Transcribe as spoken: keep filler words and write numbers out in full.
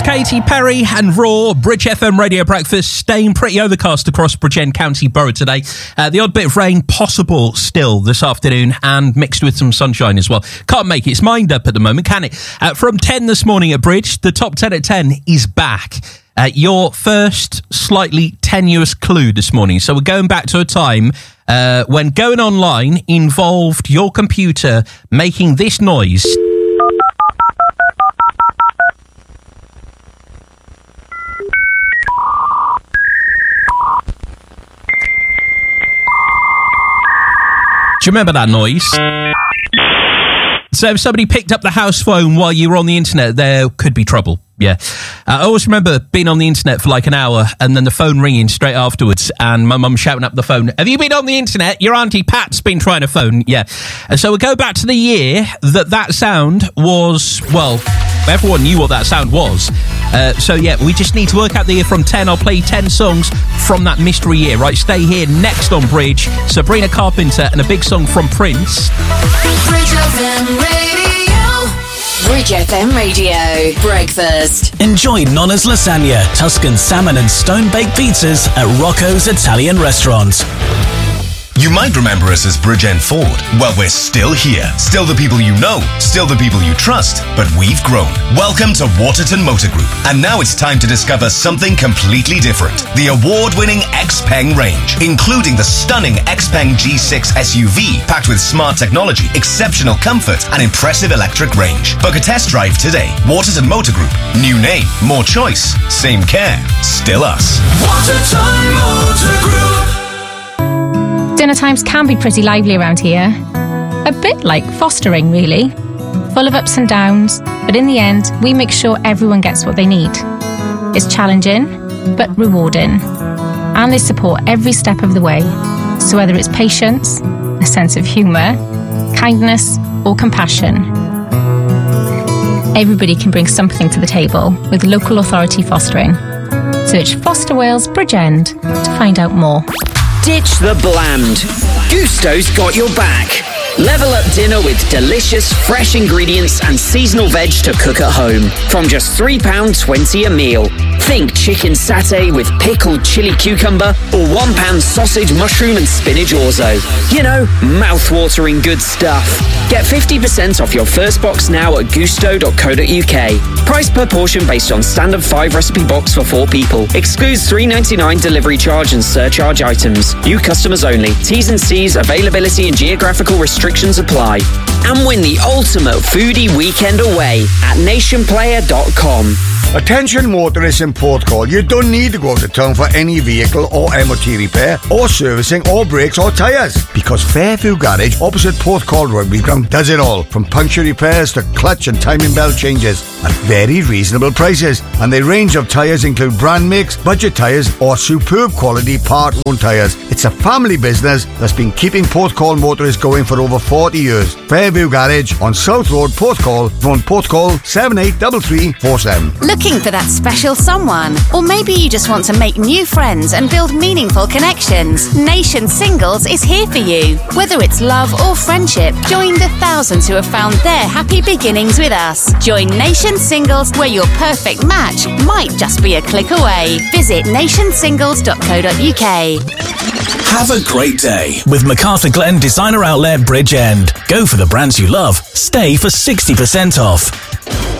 Katy Perry and Raw, Bridge F M Radio Breakfast, staying pretty overcast across Bridgend County Borough today. Uh, the odd bit of rain possible still this afternoon and mixed with some sunshine as well. Can't make its mind up at the moment, can it? Uh, from ten this morning at Bridge, the top ten at ten is back. Uh, your first slightly tenuous clue this morning. So we're going back to a time uh, when going online involved your computer making this noise. Do you remember that noise? So if somebody picked up the house phone while you were on the internet, there could be trouble. Yeah. Uh, I always remember being on the internet for like an hour and then the phone ringing straight afterwards and my mum shouting up the phone, "Have you been on the internet? Your Auntie Pat's been trying to phone." Yeah. And so we'll go back to the year that that sound was, well, everyone knew what that sound was. Uh, so yeah, we just need to work out the year from ten. I'll play ten songs from that mystery year. Right, stay here. Next on Bridge, Sabrina Carpenter and a big song from Prince. Bridge F M Radio. Bridge F M Radio Breakfast. Enjoy Nonna's lasagna, Tuscan salmon and stone-baked pizzas at Rocco's Italian Restaurant. You might remember us as Bridgend Ford. Well, we're still here. Still the people you know. Still the people you trust. But we've grown. Welcome to Waterton Motor Group. And now it's time to discover something completely different. The award-winning Xpeng range, including the stunning Xpeng G six S U V, packed with smart technology, exceptional comfort, and impressive electric range. Book a test drive today. Waterton Motor Group. New name, more choice, same care. Still us. Waterton Motor Group. Dinner times can be pretty lively around here. A bit like fostering, really. Full of ups and downs, but in the end, we make sure everyone gets what they need. It's challenging, but rewarding. And they support every step of the way. So whether it's patience, a sense of humour, kindness, or compassion, everybody can bring something to the table with local authority fostering. Search Foster Wales Bridgend to find out more. Ditch the bland. Gusto's got your back. Level up dinner with delicious, fresh ingredients and seasonal veg to cook at home. From just three pounds twenty a meal. Think chicken satay with pickled chili cucumber or one pound sausage, mushroom and spinach orzo. You know, mouth-watering good stuff. Get fifty percent off your first box now at gusto dot co dot uk. Price per portion based on standard five recipe box for four people. Excludes three pounds ninety-nine delivery charge and surcharge items. New customers only. T's and C's, availability and geographical restrictions apply. And win the ultimate foodie weekend away at nation player dot com. Attention motorists in Porthcawl, you don't need to go to town for any vehicle or M O T repair or servicing or brakes or tyres, because Fairview Garage opposite Porthcawl Rugby Ground does it all, from puncture repairs to clutch and timing belt changes at very reasonable prices. And their range of tyres include brand makes, budget tyres or superb quality part-owned tyres. It's a family business that's been keeping Porthcawl motorists going for over forty years. Fairview Garage on South Road, Porthcawl, phone Porthcawl seven eight three three four seven. Looking for that special someone? Or maybe you just want to make new friends and build meaningful connections? Nation Singles is here for you. Whether it's love or friendship, join the thousands who have found their happy beginnings with us. Join Nation Singles, where your perfect match might just be a click away. Visit nation singles dot co dot uk. Have a great day with MacArthur Glen Designer Outlet Bridgend. Go for the brands you love. Stay for sixty percent off.